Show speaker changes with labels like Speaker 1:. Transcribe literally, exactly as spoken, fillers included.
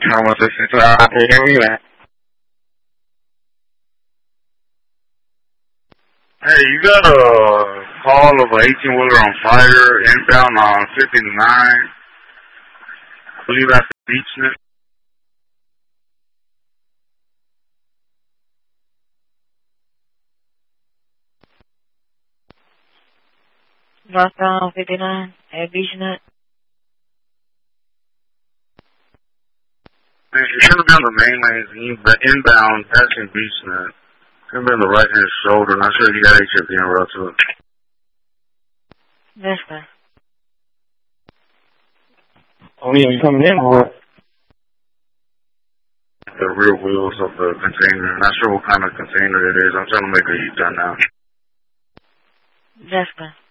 Speaker 1: Thomas, this is uh, can you hear me, man? Hey, you got a call of an eighteen-wheeler on fire inbound on fifty-nine. I believe that's BeachNet.
Speaker 2: Northbound fifty-nine at BeachNet.
Speaker 1: Man, you should have been on the main lanes in- inbound passing BeachNet. Should have been on the right-hand shoulder. Not sure if you got H F D in row to it.
Speaker 2: Yes, sir.
Speaker 3: Oh, yeah, you coming in or what?
Speaker 1: The rear wheels of the container. Not sure what kind of container it is. I'm trying to make a U-turn now.
Speaker 2: Yes, sir.